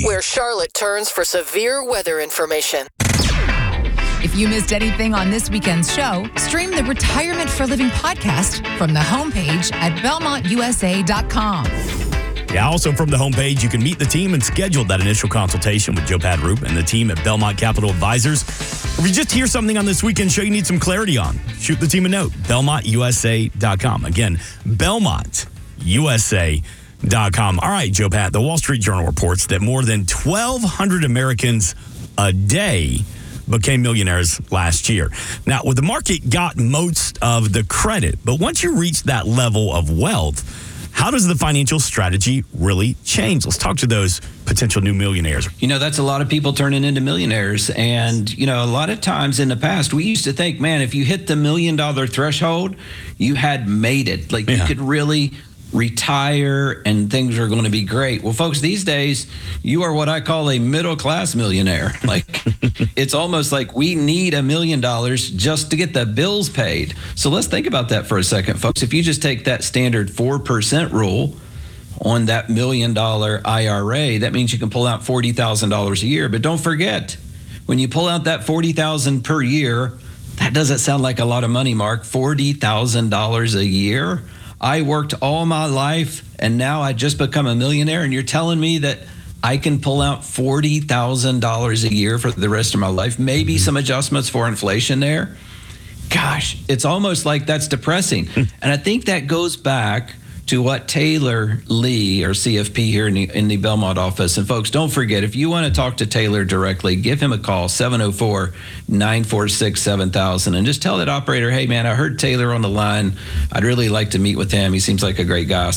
where Charlotte turns for severe weather information. If you missed anything on this weekend's show, stream the Retirement for Living podcast from the homepage at BelmontUSA.com. Yeah, also from the homepage, you can meet the team and schedule that initial consultation with Joe Padroop and the team at Belmont Capital Advisors. If you just hear something on this weekend show you need some clarity on, shoot the team a note, BelmontUSA.com. Again, BelmontUSA.com. All right, Joe Pat, the Wall Street Journal reports that more than 1,200 Americans a day became millionaires last year. Now, the market got most of the credit, but once you reach that level of wealth, how does the financial strategy really change? Let's talk to those potential new millionaires. That's a lot of people turning into millionaires. And, a lot of times in the past, we used to think, man, if you hit the $1 million threshold, you had made it. You could really retire and things are going to be great. Well, folks, these days, you are what I call a middle-class millionaire. It's almost like we need $1 million just to get the bills paid. So let's think about that for a second, folks. If you just take that standard 4% rule on that $1 million IRA, that means you can pull out $40,000 a year. But don't forget, when you pull out that $40,000 per year, that doesn't sound like a lot of money, Mark. $40,000 a year? I worked all my life, and now I just become a millionaire, and you're telling me that I can pull out $40,000 a year for the rest of my life, maybe some adjustments for inflation there. Gosh, it's almost like that's depressing. And I think that goes back to what Taylor Lee, our CFP here in the Belmont office. And folks, don't forget, if you want to talk to Taylor directly, give him a call, 704-946-7000. And just tell that operator, hey, man, I heard Taylor on the line. I'd really like to meet with him. He seems like a great guy.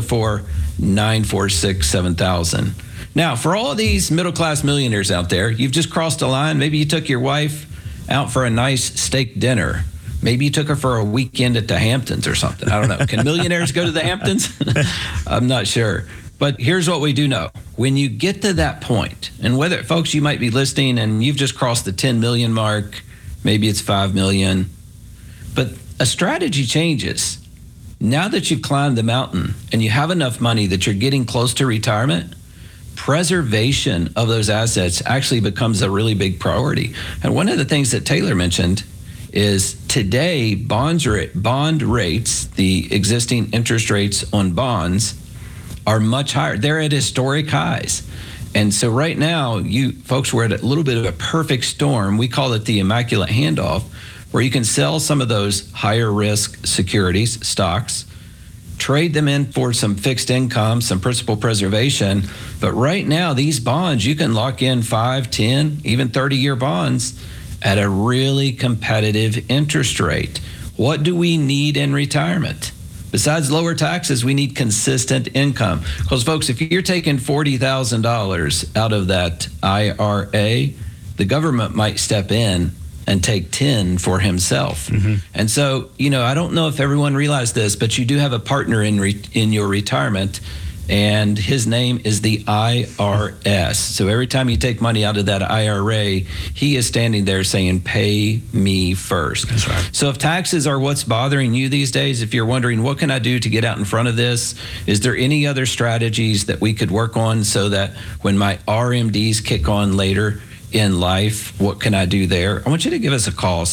704-946-7000. Now, for all of these middle-class millionaires out there, you've just crossed a line. Maybe you took your wife out for a nice steak dinner. Maybe you took her for a weekend at the Hamptons or something. I don't know. Can millionaires go to the Hamptons? I'm not sure. But here's what we do know. When you get to that point, and whether, folks, you might be listening and you've just crossed the 10 million mark, maybe it's 5 million, but a strategy changes. Now that you've climbed the mountain and you have enough money that you're getting close to retirement, preservation of those assets actually becomes a really big priority. And one of the things that Taylor mentioned is today bond rates, the existing interest rates on bonds, are much higher. They're at historic highs. And so right now, you folks, we're at a little bit of a perfect storm. We call it the immaculate handoff, where you can sell some of those higher risk securities, stocks, trade them in for some fixed income, some principal preservation. But right now, these bonds, you can lock in 5, 10, even 30-year bonds at a really competitive interest rate. What do we need in retirement? Besides lower taxes, we need consistent income. Because, folks, if you're taking $40,000 out of that IRA, the government might step in and take 10 for himself. And so, I don't know if everyone realized this, but you do have a partner in your retirement, and his name is the IRS. So every time you take money out of that IRA, he is standing there saying, pay me first. That's right. So if taxes are what's bothering you these days, if you're wondering, what can I do to get out in front of this? Is there any other strategies that we could work on so that when my RMDs kick on later in life, what can I do there? I want you to give us a call,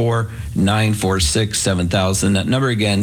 704-946-7000. That number again,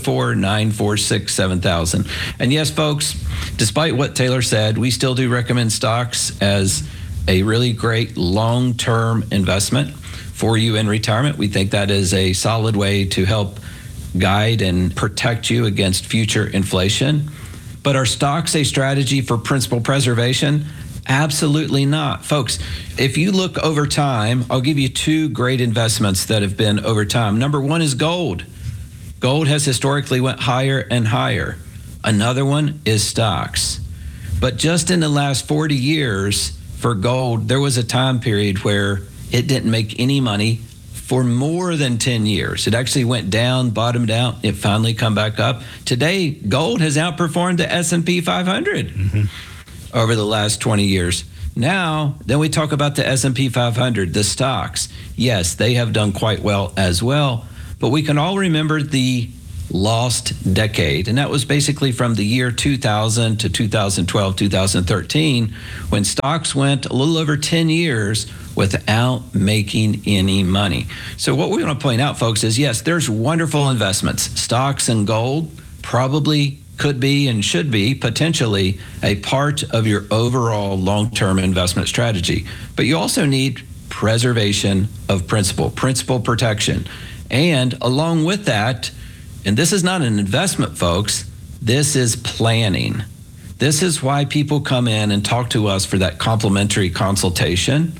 704-946-7000. And yes, folks, despite what Taylor said, we still do recommend stocks as a really great long-term investment for you in retirement. We think that is a solid way to help guide and protect you against future inflation. But are stocks a strategy for principal preservation? Absolutely not. Folks, if you look over time, I'll give you two great investments that have been over time. Number one is gold. Gold has historically went higher and higher. Another one is stocks. But just in the last 40 years for gold, there was a time period where it didn't make any money for more than 10 years. It actually went down, bottomed out, it finally come back up. Today, gold has outperformed the S&P 500. Over the last 20 years. Now, then we talk about the S&P 500, the stocks. Yes, they have done quite well as well, but we can all remember the lost decade. And that was basically from the year 2000 to 2012, 2013, when stocks went a little over 10 years without making any money. So what we want to point out, folks, is yes, there's wonderful investments. Stocks and gold probably could be and should be potentially a part of your overall long-term investment strategy. But you also need preservation of principal protection. And along with that, and this is not an investment, folks, this is planning. This is why people come in and talk to us for that complimentary consultation,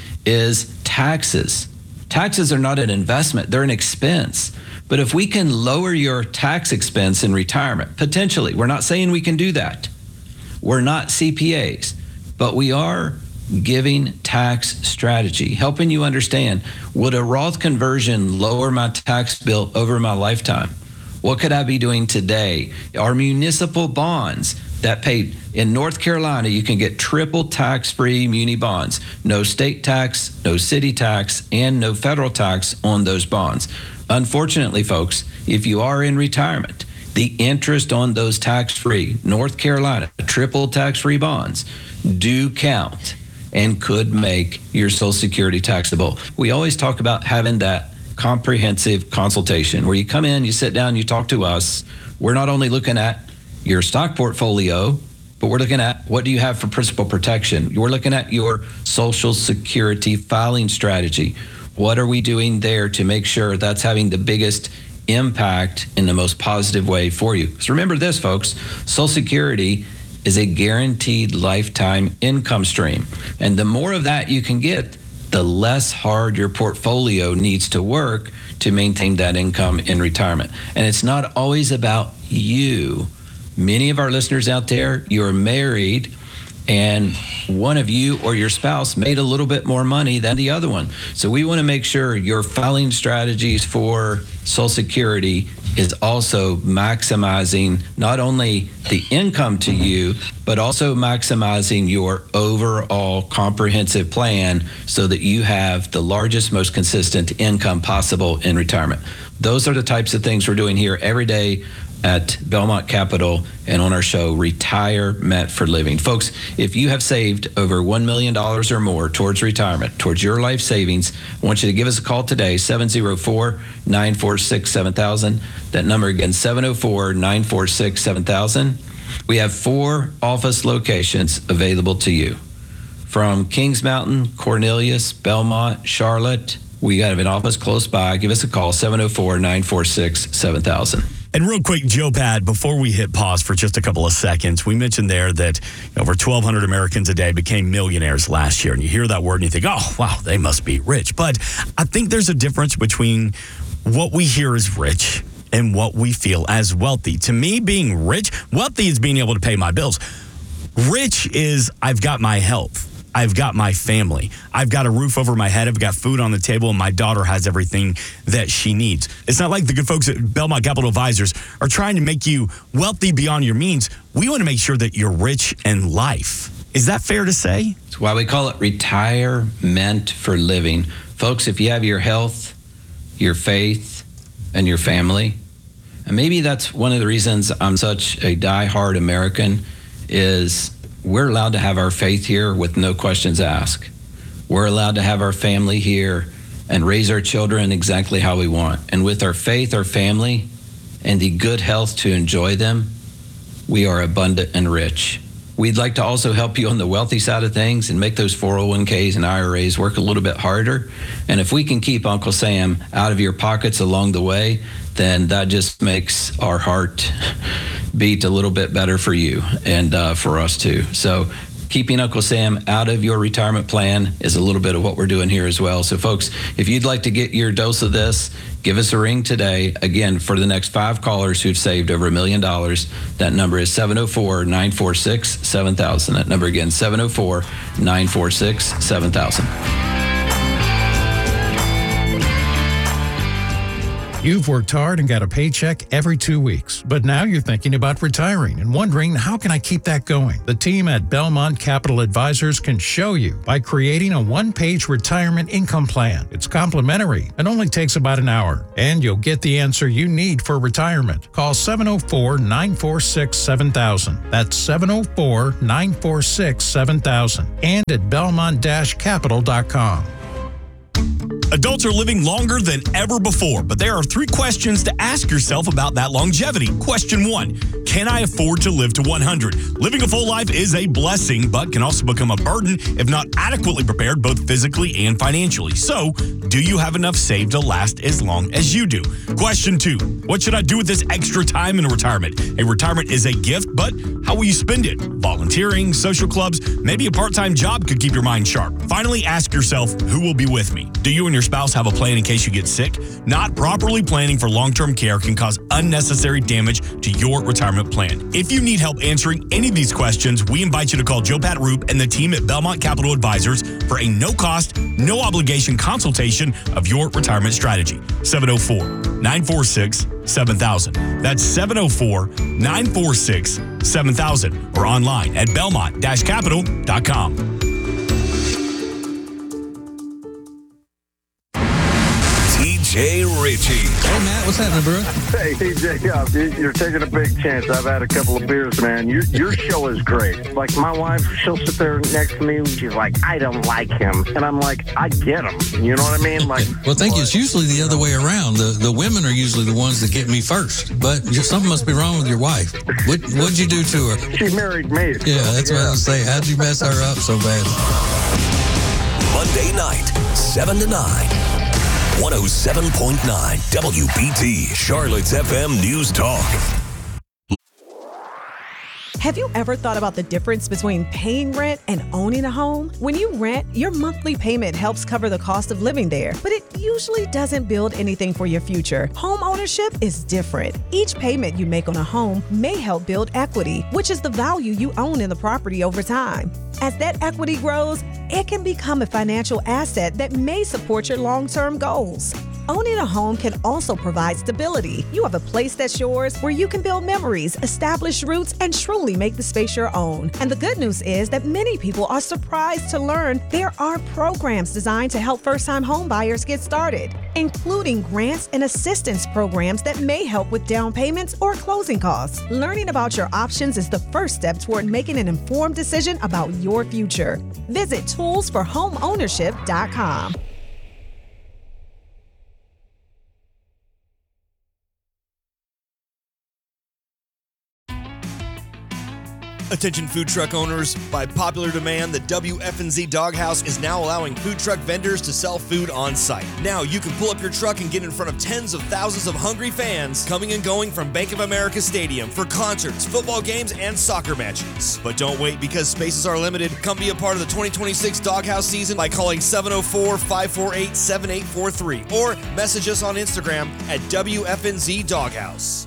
is taxes. Taxes are not an investment, they're an expense. But if we can lower your tax expense in retirement, potentially, we're not saying we can do that. We're not CPAs, but we are giving tax strategy, helping you understand, would a Roth conversion lower my tax bill over my lifetime? What could I be doing today? Our municipal bonds that paid in North Carolina, you can get triple tax-free muni bonds. No state tax, no city tax, and no federal tax on those bonds. Unfortunately, folks, if you are in retirement, the interest on those tax-free North Carolina triple tax-free bonds do count and could make your Social Security taxable. We always talk about having that comprehensive consultation where you come in, you sit down, you talk to us. We're not only looking at your stock portfolio, but we're looking at what do you have for principal protection. We're looking at your Social Security filing strategy. What are we doing there to make sure that's having the biggest impact in the most positive way for you? So remember this, folks, Social Security is a guaranteed lifetime income stream. And the more of that you can get, the less hard your portfolio needs to work to maintain that income in retirement. And it's not always about you. Many of our listeners out there, you're married and one of you or your spouse made a little bit more money than the other one. So we want to make sure your filing strategies for Social Security is also maximizing not only the income to you, but also maximizing your overall comprehensive plan so that you have the largest, most consistent income possible in retirement. Those are the types of things we're doing here every day at Belmont Capital and on our show, Retirement for Living. Folks, if you have saved over $1 million or more towards retirement, towards your life savings, I want you to give us a call today, 704-946-7000. That number again, 704-946-7000. We have 4 office locations available to you. From Kings Mountain, Cornelius, Belmont, Charlotte, we have an office close by. Give us a call, 704-946-7000. And real quick, Joe Pat, before we hit pause for just a couple of seconds, we mentioned there that over 1,200 Americans a day became millionaires last year. And you hear that word and you think, oh, wow, they must be rich. But I think there's a difference between what we hear as rich and what we feel as wealthy. To me, being rich, wealthy is being able to pay my bills. Rich is I've got my health. I've got my family. I've got a roof over my head. I've got food on the table, and my daughter has everything that she needs. It's not like the good folks at Belmont Capital Advisors are trying to make you wealthy beyond your means. We want to make sure that you're rich in life. Is that fair to say? That's why we call it retirement for living. Folks, if you have your health, your faith, and your family, and maybe that's one of the reasons I'm such a diehard American is we're allowed to have our faith here with no questions asked. We're allowed to have our family here and raise our children exactly how we want. And with our faith, our family, and the good health to enjoy them, we are abundant and rich. We'd like to also help you on the wealthy side of things and make those 401ks and IRAs work a little bit harder. And if we can keep Uncle Sam out of your pockets along the way, then that just makes our heart beat a little bit better for you and for us too. So keeping Uncle Sam out of your retirement plan is a little bit of what we're doing here as well. So folks, if you'd like to get your dose of this, give us a ring today. Again, for the next 5 callers who've saved over $1 million, that number is 704-946-7000. That number again, 704-946-7000. You've worked hard and got a paycheck every 2 weeks, but now you're thinking about retiring and wondering, how can I keep that going? The team at Belmont Capital Advisors can show you by creating a one-page retirement income plan. It's complimentary and only takes about an hour, and you'll get the answer you need for retirement. Call 704-946-7000. That's 704-946-7000 and at belmont-capital.com. Adults are living longer than ever before, but there are 3 questions to ask yourself about that longevity. Question 1, can I afford to live to 100? Living a full life is a blessing, but can also become a burden if not adequately prepared, both physically and financially. So, do you have enough saved to last as long as you do? Question 2, what should I do with this extra time in retirement? A retirement is a gift, but how will you spend it? Volunteering, social clubs, maybe a part-time job could keep your mind sharp. Finally, ask yourself, who will be with me? Do you and your spouse have a plan in case you get sick? Not properly planning for long-term care can cause unnecessary damage to your retirement plan. If you need help answering any of these questions, we invite you to call Joe Pat Roop and the team at Belmont Capital Advisors for a no-cost, no-obligation consultation of your retirement strategy. 704-946-7000. That's 704-946-7000 or online at belmont-capital.com. TJ Ritchie. Hey, Matt, what's happening, bro? Hey, TJ, you're taking a big chance. I've had a couple of beers, man. Your show is great. Like, my wife, she'll sit there next to me. She's like, I don't like him. And I'm like, I get him. You know what I mean? Like, well, thank you. It's usually the other way around. The women are usually the ones that get me first. But something must be wrong with your wife. What'd you do to her? She married me. Yeah, that's what I was saying. How'd you mess her up so bad? Monday night, 7 to 9. 107.9 WBT, Charlotte's FM News Talk. Have you ever thought about the difference between paying rent and owning a home? When you rent, your monthly payment helps cover the cost of living there, but it usually doesn't build anything for your future. Home ownership is different. Each payment you make on a home may help build equity, which is the value you own in the property over time. As that equity grows, it can become a financial asset that may support your long-term goals. Owning a home can also provide stability. You have a place that's yours where you can build memories, establish roots, and truly make the space your own. And the good news is that many people are surprised to learn there are programs designed to help first-time home buyers get started, including grants and assistance programs that may help with down payments or closing costs. Learning about your options is the first step toward making an informed decision about your future. Visit toolsforhomeownership.com. Attention food truck owners, by popular demand, the WFNZ Doghouse is now allowing food truck vendors to sell food on site. Now you can pull up your truck and get in front of tens of thousands of hungry fans coming and going from Bank of America Stadium for concerts, football games, and soccer matches. But don't wait, because spaces are limited. Come be a part of the 2026 Doghouse season by calling 704-548-7843 or message us on Instagram at WFNZ Doghouse.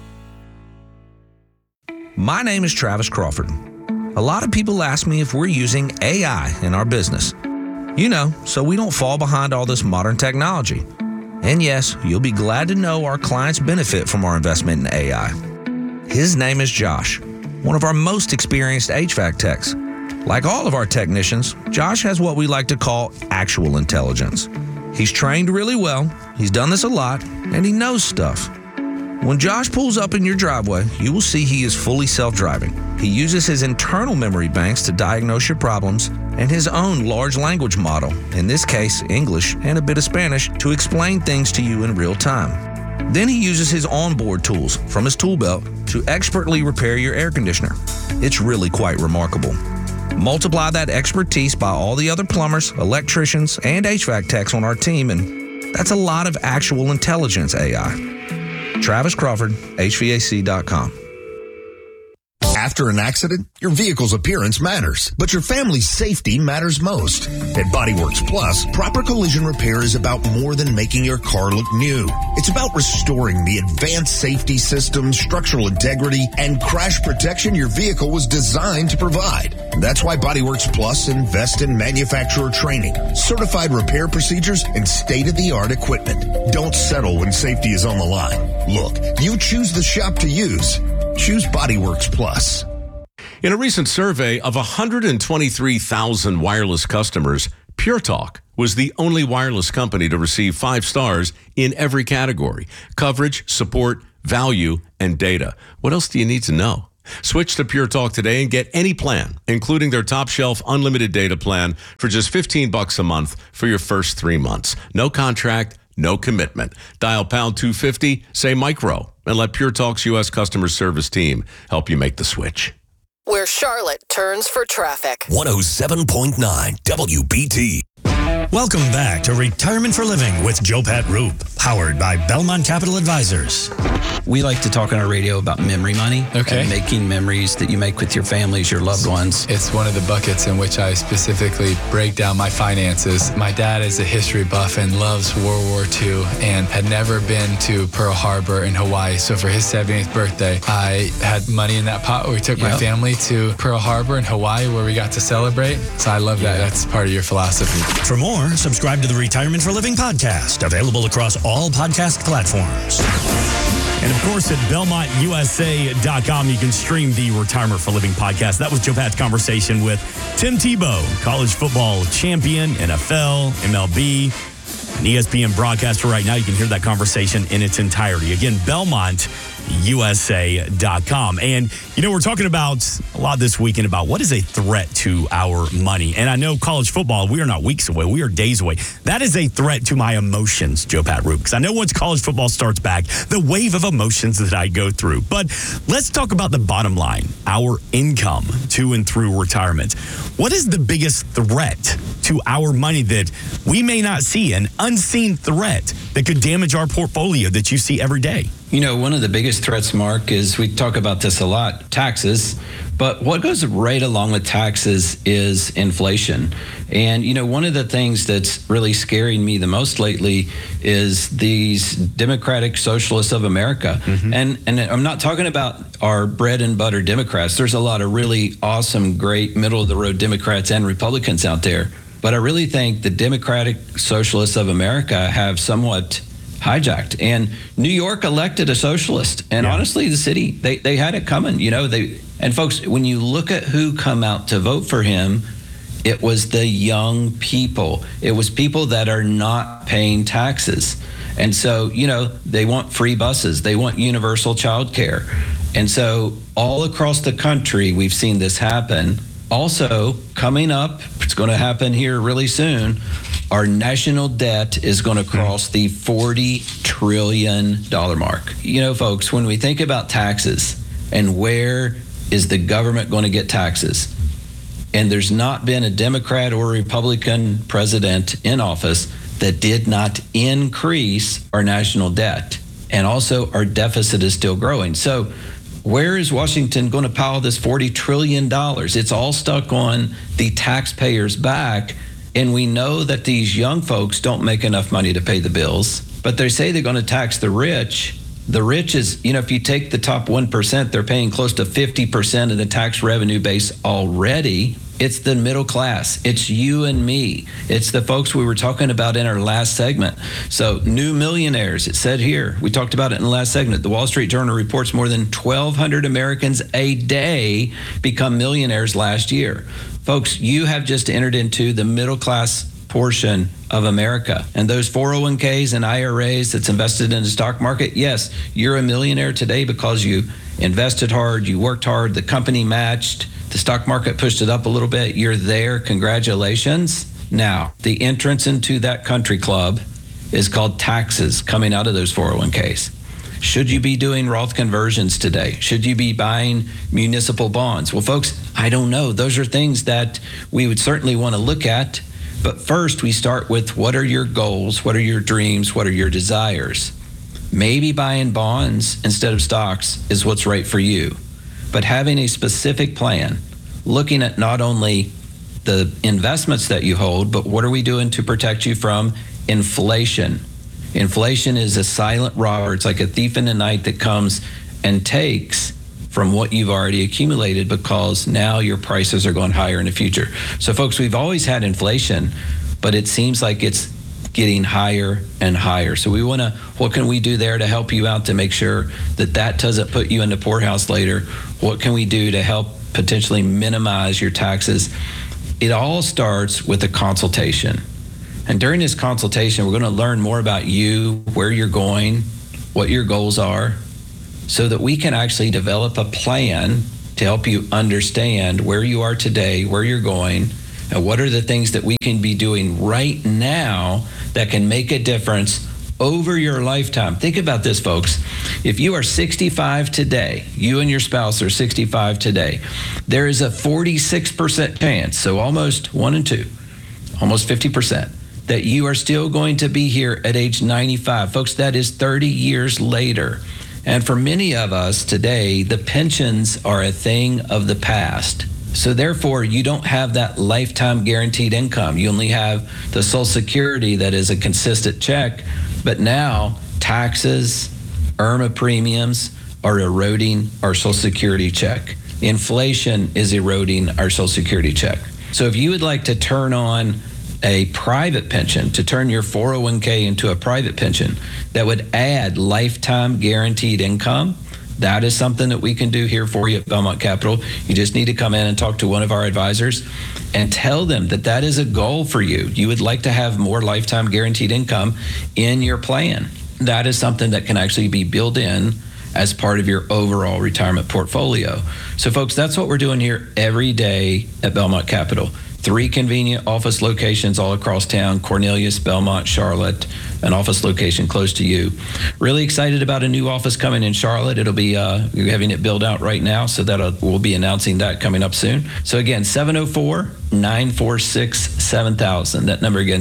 My name is Travis Crawford. A lot of people ask me if we're using AI in our business. You know, so we don't fall behind all this modern technology. And yes, you'll be glad to know our clients benefit from our investment in AI. His name is Josh, one of our most experienced HVAC techs. Like all of our technicians, Josh has what we like to call actual intelligence. He's trained really well, he's done this a lot, and he knows stuff. When Josh pulls up in your driveway, you will see he is fully self-driving. He uses his internal memory banks to diagnose your problems and his own large language model, in this case English and a bit of Spanish, to explain things to you in real time. Then he uses his onboard tools from his tool belt to expertly repair your air conditioner. It's really quite remarkable. Multiply that expertise by all the other plumbers, electricians, and HVAC techs on our team, and that's a lot of actual intelligence AI. Travis Crawford, HVAC.com. After an accident, your vehicle's appearance matters, but your family's safety matters most. At Body Works Plus, proper collision repair is about more than making your car look new. It's about restoring the advanced safety systems, structural integrity, and crash protection your vehicle was designed to provide. That's why Body Works Plus invest in manufacturer training, certified repair procedures, and state-of-the-art equipment. Don't settle when safety is on the line. Look, you choose the shop to use. Choose Body Works Plus. In a recent survey of 123,000 wireless customers, Pure Talk was the only wireless company to receive 5 stars in every category: coverage, support, value, and data. What else do you need to know? Switch to Pure Talk today and get any plan, including their top shelf unlimited data plan, for just $15 a month for your first 3 months. No contract, no commitment. Dial pound 250, say micro, and let Pure Talk's U.S. customer service team help you make the switch. Where Charlotte turns for traffic. 107.9 WBT. Welcome back to Retirement for Living with Joe Pat Roop, powered by Belmont Capital Advisors. We like to talk on our radio about memory money. Okay. And making memories that you make with your families, your loved ones. It's one of the buckets in which I specifically break down my finances. My dad is a history buff and loves World War II and had never been to Pearl Harbor in Hawaii. So for his 70th birthday, I had money in that pot where we took my family to Pearl Harbor in Hawaii where we got to celebrate. So I love that. That's part of your philosophy. For more, subscribe to the Retirement for Living podcast, available across all podcast platforms. And of course, at BelmontUSA.com, you can stream the Retirement for Living podcast. That was Joe Pat's conversation with Tim Tebow, college football champion, NFL, MLB, an ESPN broadcaster right now. You can hear that conversation in its entirety. Again, BelmontUSA.com. And, you know, we're talking about a lot this weekend about what is a threat to our money. And I know college football, we are not weeks away. We are days away. That is a threat to my emotions, Joe Pat Roop, because I know once college football starts back, the wave of emotions that I go through. But let's talk about the bottom line, our income to and through retirement. What is the biggest threat to our money that we may not see, an unseen threat that could damage our portfolio that you see every day? You know, one of the biggest threats, Mark, is we talk about this a lot, taxes. But what goes right along with taxes is inflation. And, you know, one of the things that's really scaring me the most lately is these Democratic Socialists of America. Mm-hmm. And I'm not talking about our bread and butter Democrats. There's a lot of really awesome, great middle-of-the-road Democrats and Republicans out there. But I really think the Democratic Socialists of America have somewhat hijacked. And New York elected a socialist. And honestly, the city, they had it coming. You know, and folks, when you look at who come out to vote for him, it was the young people. It was people that are not paying taxes. And so, you know, they want free buses. They want universal child care. And so all across the country, we've seen this happen. Also, coming up, it's going to happen here really soon, our national debt is going to cross the $40 trillion mark. You know, folks, when we think about taxes and where is the government going to get taxes, and there's not been a Democrat or Republican president in office that did not increase our national debt. And also our deficit is still growing. So where is Washington going to pile this $40 trillion? It's all stuck on the taxpayers' back. And we know that these young folks don't make enough money to pay the bills, but they say they're going to tax the rich. The rich is, you know, if you take the top 1%, they're paying close to 50% of the tax revenue base already. It's the middle class. It's you and me. It's the folks we were talking about in our last segment. So new millionaires, it said here, we talked about it in the last segment. The Wall Street Journal reports more than 1,200 Americans a day become millionaires last year. Folks, you have just entered into the middle class portion of America. And those 401ks and IRAs that's invested in the stock market, yes, you're a millionaire today because you invested hard, you worked hard, the company matched, the stock market pushed it up a little bit, you're there, congratulations. Now, the entrance into that country club is called taxes coming out of those 401ks. Should you be doing Roth conversions today? Should you be buying municipal bonds? Well, folks, I don't know. Those are things that we would certainly want to look at. But first, we start with what are your goals? What are your dreams? What are your desires? Maybe buying bonds instead of stocks is what's right for you. but having a specific plan, looking at not only the investments that you hold, but what are we doing to protect you from inflation? Inflation is a silent robber. It's like a thief in the night that comes and takes from what you've already accumulated because now your prices are going higher in the future. So folks, we've always had inflation, but it seems like it's getting higher and higher. So we want to, what can we do there to help you out to make sure that that doesn't put you in the poorhouse later? What can we do to help potentially minimize your taxes? It all starts with a consultation. And during this consultation, we're going to learn more about you, where you're going, what your goals are, so that we can actually develop a plan to help you understand where you are today, where you're going, and what are the things that we can be doing right now that can make a difference over your lifetime. Think about this, folks. If you are 65 today, you and your spouse are 65 today, there is a 46% chance, so almost 1 in 2, almost 50%, that you are still going to be here at age 95. Folks, that is 30 years later. And for many of us today, the pensions are a thing of the past. So therefore, you don't have that lifetime guaranteed income. You only have the Social Security that is a consistent check. But now taxes, IRMAA premiums are eroding our Social Security check. Inflation is eroding our Social Security check. So if you would like to turn on a private pension, to turn your 401k into a private pension that would add lifetime guaranteed income, that is something that we can do here for you at Belmont Capital. You just need to come in and talk to one of our advisors and tell them that that is a goal for you. You would like to have more lifetime guaranteed income in your plan. That is something that can actually be built in as part of your overall retirement portfolio. So folks, that's what we're doing here every day at Belmont Capital. 3 convenient office locations all across town: Cornelius, Belmont, Charlotte, an office location close to you. Really excited about a new office coming in Charlotte. It'll be we're having it built out right now, so that we'll be announcing that coming up soon. So again, 704-946-7000. That number again,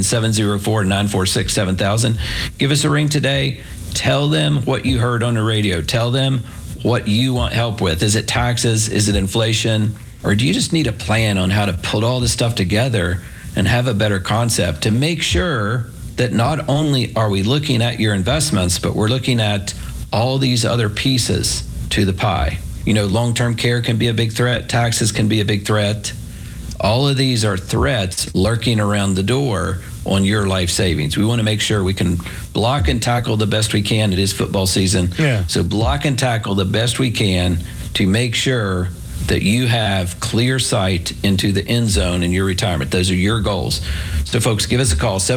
704-946-7000. Give us a ring today. Tell them what you heard on the radio. Tell them what you want help with. Is it taxes? Is it inflation? Or do you just need a plan on how to put all this stuff together and have a better concept to make sure that not only are we looking at your investments, but we're looking at all these other pieces to the pie? You know, long-term care can be a big threat. Taxes can be a big threat. All of these are threats lurking around the door on your life savings. We want to make sure we can block and tackle the best we can. It is football season. Yeah. So block and tackle the best we can to make sure that you have clear sight into the end zone in your retirement. Those are your goals. So folks, give us a call,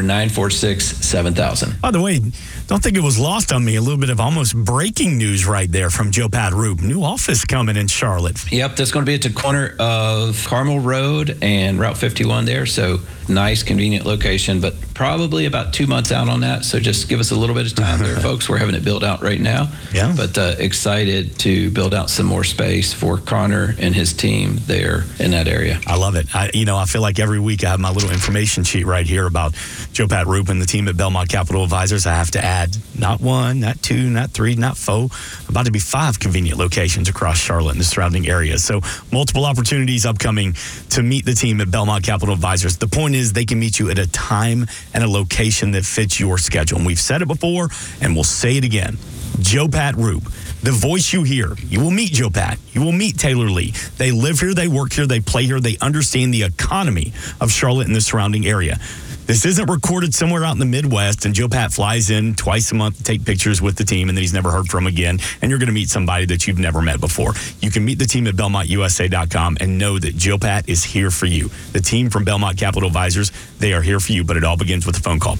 704-946-7000. By the way, don't think it was lost on me. A little bit of almost breaking news right there from Joe Pat Roop. New office coming in Charlotte. Yep, that's going to be at the corner of Carmel Road and Route 51 there. So nice, convenient location, but probably about 2 months out on that. So just give us a little bit of time there, folks. We're having it built out right now. Yeah. But excited to build out some more space for Connor and his team there in that area. I love it. I feel like every week I have my little information sheet right here about Joe Pat Roop and the team at Belmont Capital Advisors. I have to add not 1, not 2, not 3, not 4, about to be 5 convenient locations across Charlotte and the surrounding areas. So multiple opportunities upcoming to meet the team at Belmont Capital Advisors. The point is they can meet you at a time and a location that fits your schedule. And we've said it before, and we'll say it again. Joe Pat Roop, the voice you hear. You will meet Joe Pat. You will meet Taylor Lee. They live here, they work here, they play here, they understand the economy of Charlotte and the surrounding area. This isn't recorded somewhere out in the Midwest, and Joe Pat flies in twice a month to take pictures with the team, and then he's never heard from again, and you're going to meet somebody that you've never met before. You can meet the team at BelmontUSA.com and know that Joe Pat is here for you. The team from Belmont Capital Advisors, they are here for you, but it all begins with a phone call.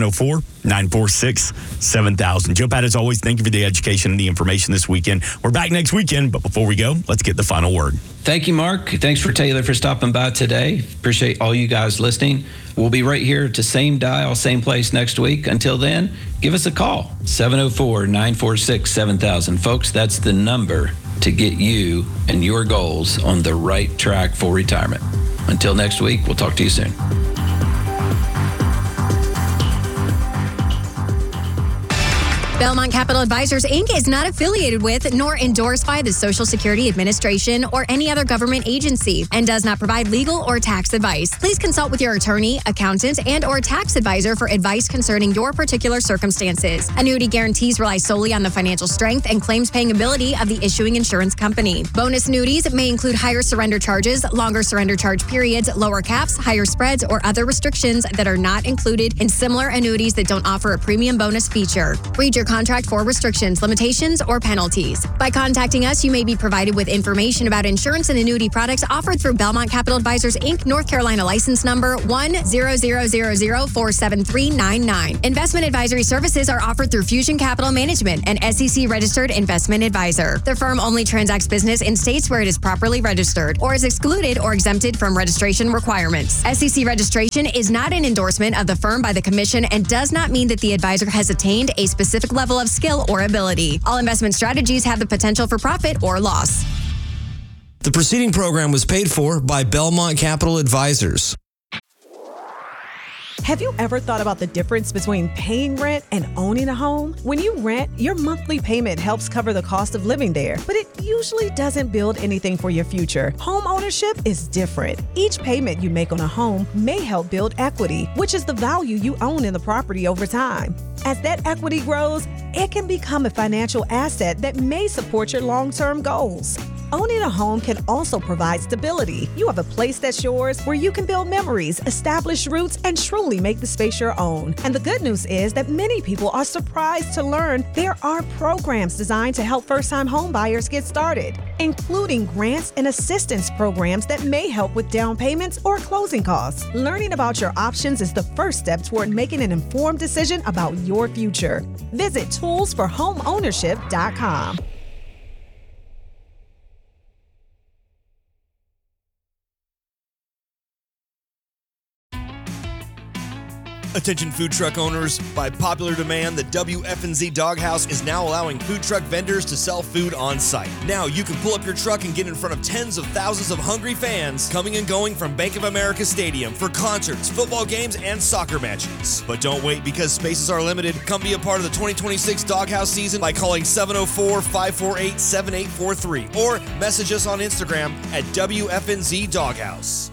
704-946-7000. Joe Pat, as always, thank you for the education and the information this weekend. We're back next weekend, but before we go, let's get the final word. Thank you, Mark. Thanks for Taylor for stopping by today. Appreciate all you guys listening. We'll be right here at the same dial, same place next week. Until then, give us a call, 704-946-7000. Folks, that's the number to get you and your goals on the right track for retirement. Until next week, we'll talk to you soon. Belmont Capital Advisors, Inc. is not affiliated with nor endorsed by the Social Security Administration or any other government agency and does not provide legal or tax advice. Please consult with your attorney, accountant, and or tax advisor for advice concerning your particular circumstances. Annuity guarantees rely solely on the financial strength and claims paying ability of the issuing insurance company. Bonus annuities may include higher surrender charges, longer surrender charge periods, lower caps, higher spreads, or other restrictions that are not included in similar annuities that don't offer a premium bonus feature. Read your contract for restrictions, limitations, or penalties. By contacting us, you may be provided with information about insurance and annuity products offered through Belmont Capital Advisors, Inc., North Carolina license number 10000047399. Investment advisory services are offered through Fusion Capital Management, an SEC-registered investment advisor. The firm only transacts business in states where it is properly registered or is excluded or exempted from registration requirements. SEC registration is not an endorsement of the firm by the Commission and does not mean that the advisor has attained a specific level of skill or ability. All investment strategies have the potential for profit or loss. The preceding program was paid for by Belmont Capital Advisors. Have you ever thought about the difference between paying rent and owning a home? When you rent, your monthly payment helps cover the cost of living there, but it usually doesn't build anything for your future. Home ownership is different. Each payment you make on a home may help build equity, which is the value you own in the property over time. As that equity grows, it can become a financial asset that may support your long-term goals. Owning a home can also provide stability. You have a place that's yours where you can build memories, establish roots, and truly make the space your own. And the good news is that many people are surprised to learn there are programs designed to help first-time home buyers get started, including grants and assistance programs that may help with down payments or closing costs. Learning about your options is the first step toward making an informed decision about your future. Visit toolsforhomeownership.com. Attention food truck owners, by popular demand, the WFNZ Doghouse is now allowing food truck vendors to sell food on site. Now you can pull up your truck and get in front of tens of thousands of hungry fans coming and going from Bank of America Stadium for concerts, football games, and soccer matches. But don't wait, because spaces are limited. Come be a part of the 2026 Doghouse season by calling 704-548-7843 or message us on Instagram at WFNZ Doghouse.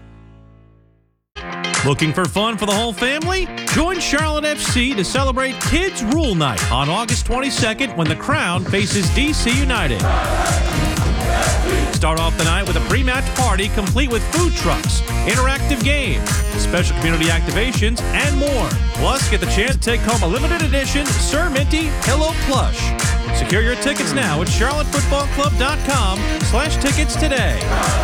Looking for fun for the whole family? Join Charlotte FC to celebrate Kids Rule Night on August 22nd when the Crown faces DC United. Start off the night with a pre-match party complete with food trucks, interactive games, special community activations, and more. Plus, get the chance to take home a limited edition Sir Minty Pillow plush. Secure your tickets now at charlottefootballclub.com/tickets today.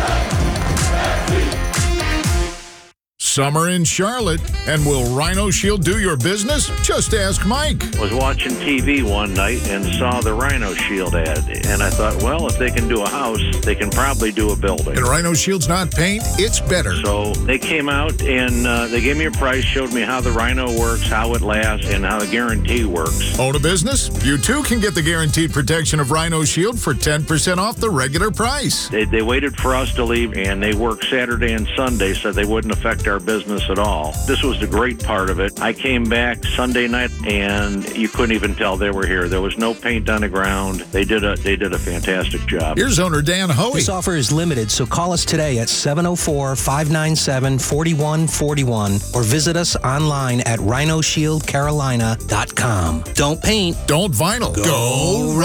Summer in Charlotte, and will Rhino Shield do your business? Just ask Mike. Was watching TV one night and saw the Rhino Shield ad, and I thought, well, if they can do a house, they can probably do a building. And Rhino Shield's not paint, it's better. So they came out and they gave me a price, showed me how the Rhino works, how it lasts, and how the guarantee works. Own a business? You too can get the guaranteed protection of Rhino Shield for 10% off the regular price. They waited for us to leave, and they worked Saturday and Sunday so they wouldn't affect our business at all. This was the great part of it. I came back Sunday night, and you couldn't even tell they were here. There was no paint on the ground. They did a fantastic job. Here's owner Dan Hoey. This offer is limited, so call us today at 704-597-4141 or visit us online at rhinoshieldcarolina.com. Don't paint. Don't vinyl. Go